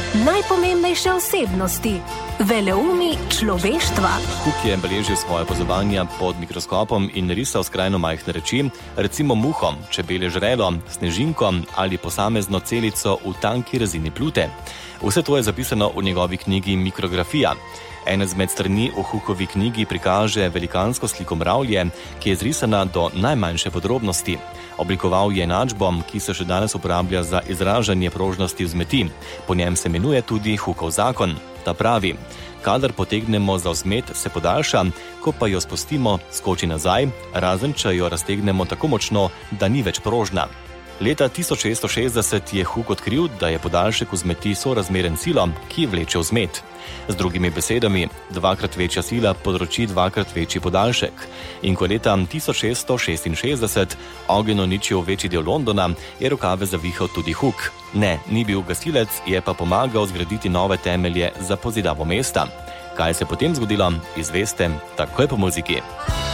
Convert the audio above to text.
Najpomembnejše osebnosti, veleumi človeštva. Huk je beležil svoje opazovanja pod mikroskopom in risal skrajno majhne reči, recimo muho, čebelje žrelo, snežinko ali posamezno celico v tanki rezini plute. Vse to je zapisano v njegovi knjigi Mikrografija. Ena izmed strani v Hukovi knjigi prikaže velikansko sliko mravlje, ki je zrisana do najmanjše podrobnosti. Oblikoval je enačbo, ki se še danes uporablja za izražanje prožnosti vzmeti. Po njem se imenuje tudi Hukov zakon. Ta pravi: kadar potegnemo za vzmet, se podaljša, ko pa jo spustimo, skoči nazaj, razen če jo raztegnemo tako močno, da ni več prožna. Leta 1660 je Huk odkril, da je podaljšek vzmeti sorazmeren silom, ki vleče vzmet. Z drugimi besedami, dvakrat večja sila področi dvakrat večji podaljšek. In ko leta 1666 ogenj uničil večji del Londona, je rokave zavihal tudi Huk. Ne, ni bil gasilec, je pa pomagal zgraditi nove temelje za pozidavo mesta. Kaj se potem zgodilo, izveste takoj po muziki.